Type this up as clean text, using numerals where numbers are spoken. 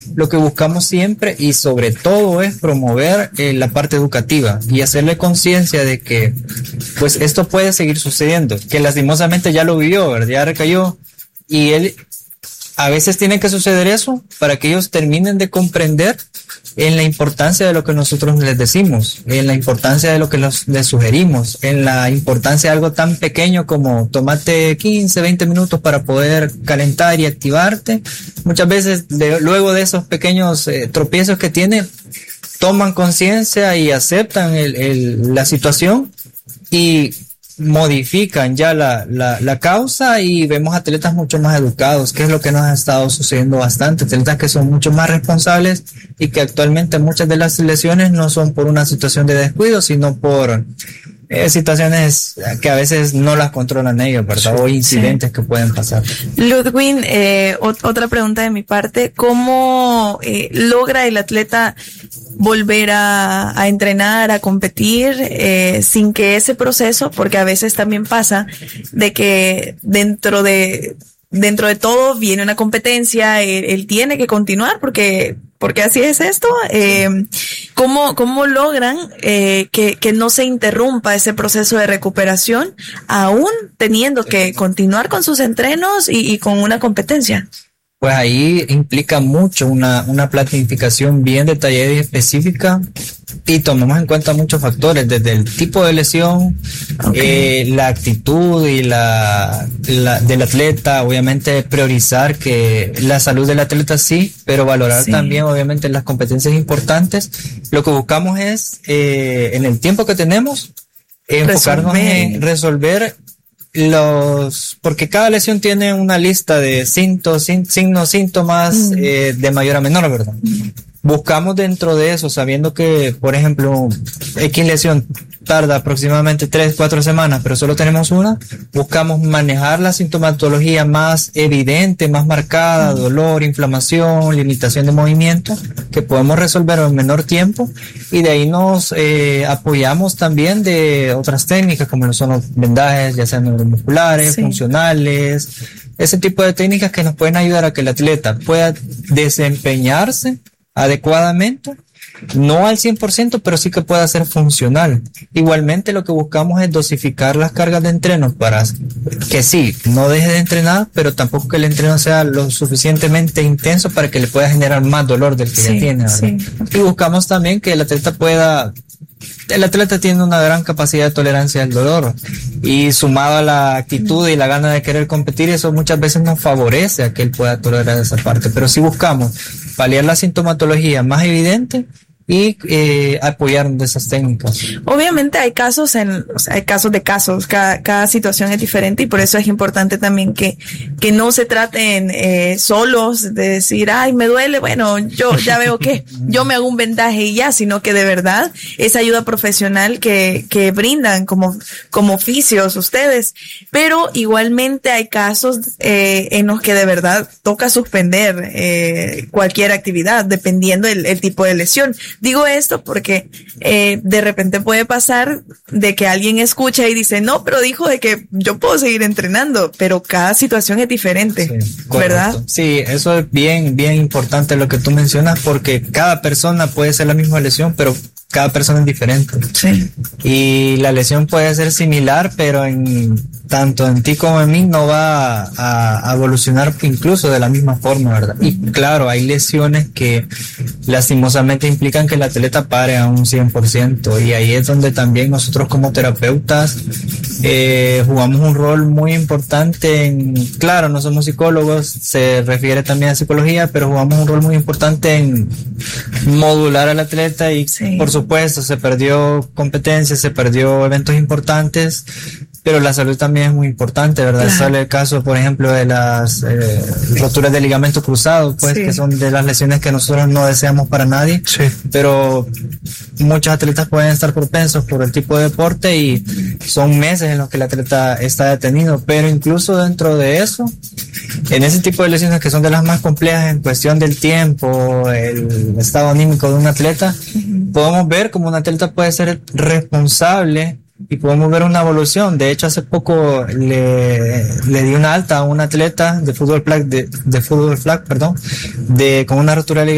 lo que buscamos siempre y sobre todo es promover la parte educativa y hacerle conciencia de que pues esto puede seguir sucediendo, que lastimosamente ya lo vivió, ¿verdad? Ya recayó y él a veces tiene que suceder eso para que ellos terminen de comprender en la importancia de lo que nosotros les decimos, en la importancia de lo que les sugerimos, en la importancia de algo tan pequeño como tomarte 15, 20 minutos para poder calentar y activarte. Muchas veces luego de esos pequeños tropiezos que tiene, toman conciencia y aceptan la situación y modifican ya la causa y vemos atletas mucho más educados, que es lo que nos ha estado sucediendo bastante, atletas que son mucho más responsables y que actualmente muchas de las lesiones no son por una situación de descuido, sino por situaciones que a veces no las controlan ellos, ¿verdad? O incidentes que pueden pasar. Ludwin, otra pregunta de mi parte, ¿cómo logra el atleta volver a entrenar, a competir, sin que ese proceso, porque a veces también pasa de que dentro de todo viene una competencia, él tiene que continuar porque así es esto, ¿cómo logran que no se interrumpa ese proceso de recuperación aún teniendo que continuar con sus entrenos y con una competencia? Pues ahí implica mucho una planificación bien detallada y específica y tomamos en cuenta muchos factores, desde el tipo de lesión, la actitud y del atleta, obviamente priorizar que la salud del atleta sí, pero valorar también obviamente las competencias importantes. Lo que buscamos es, en el tiempo que tenemos, enfocarnos en resolver porque cada lesión tiene una lista de signos, síntomas de mayor a menor, ¿verdad? Buscamos dentro de eso, sabiendo que, por ejemplo, X lesión tarda aproximadamente 3-4 semanas, pero solo tenemos una, buscamos manejar la sintomatología más evidente, más marcada, dolor, inflamación, limitación de movimiento, que podemos resolver en menor tiempo, y de ahí nos apoyamos también de otras técnicas, como son los vendajes, ya sean neuromusculares, funcionales, ese tipo de técnicas que nos pueden ayudar a que el atleta pueda desempeñarse adecuadamente, no al 100%, pero sí que pueda ser funcional. Igualmente lo que buscamos es dosificar las cargas de entreno para que sí, no deje de entrenar, pero tampoco que el entreno sea lo suficientemente intenso para que le pueda generar más dolor del que ya tiene, ¿verdad? Y buscamos también que el atleta tiene una gran capacidad de tolerancia al dolor y sumado a la actitud y la gana de querer competir, eso muchas veces nos favorece a que él pueda tolerar esa parte, pero si buscamos paliar la sintomatología más evidente y apoyarnos de esas técnicas. Obviamente hay casos de casos, cada situación es diferente y por eso es importante también que no se traten solos de decir, ay, me duele, bueno, yo ya veo que yo me hago un vendaje y ya, sino que de verdad esa ayuda profesional que brindan como oficios ustedes, pero igualmente hay casos en los que de verdad toca suspender cualquier actividad dependiendo el tipo de lesión. Digo esto porque de repente puede pasar de que alguien escucha y dice, no, pero dijo de que yo puedo seguir entrenando, pero cada situación es diferente, ¿verdad? Sí, eso es bien importante lo que tú mencionas, porque cada persona puede ser la misma lesión, pero cada persona es diferente. Sí. Y la lesión puede ser similar, pero tanto en ti como en mí no va a evolucionar incluso de la misma forma, ¿verdad? Y claro, hay lesiones que lastimosamente implican que el atleta pare a un 100%, y ahí es donde también nosotros como terapeutas jugamos un rol muy importante claro, no somos psicólogos, se refiere también a psicología, pero jugamos un rol muy importante en modular al atleta y por supuesto se perdió competencia, se perdió eventos importantes, pero la salud también es muy importante, ¿verdad? Claro. Sale el caso, por ejemplo, de las roturas de ligamento cruzado, pues, que son de las lesiones que nosotros no deseamos para nadie, pero muchos atletas pueden estar propensos por el tipo de deporte y son meses en los que el atleta está detenido, pero incluso dentro de eso, en ese tipo de lesiones que son de las más complejas en cuestión del tiempo, el estado anímico de un atleta, podemos ver cómo un atleta puede ser responsable y podemos ver una evolución. De hecho, hace poco le di una alta a un atleta de fútbol flag, con una rotura de ligamento